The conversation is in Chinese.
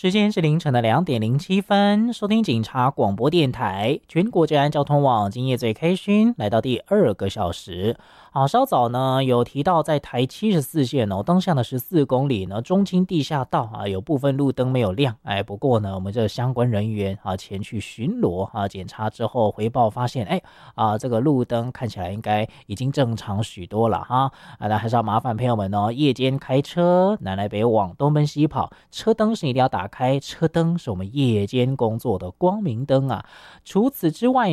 时间是凌晨的2:07，收听警察广播电台全国治安交通网，今夜最开心，来到第2个小时。好，稍早呢有提到在台74线灯向的14公里呢，中清地下道有部分路灯没有亮，不过呢我们这相关人员前去巡逻检查之后回报发现，这个路灯看起来应该已经正常许多了哈。那还是要麻烦朋友们夜间开车南来北往东奔西跑，车灯是一定要打开，车灯是我们夜间工作的光明灯啊。除此之外